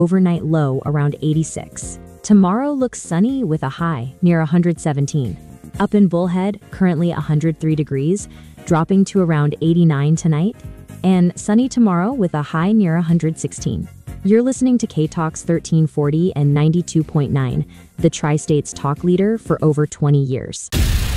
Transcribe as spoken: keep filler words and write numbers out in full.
overnight low around eighty-six. Tomorrow looks sunny with a high near one hundred seventeen. Up in Bullhead, currently one hundred three degrees, dropping to around eighty-nine tonight. And sunny tomorrow with a high near one hundred sixteen. You're listening to K-Talks thirteen forty and ninety-two point nine, the Tri-State's talk leader for over twenty years.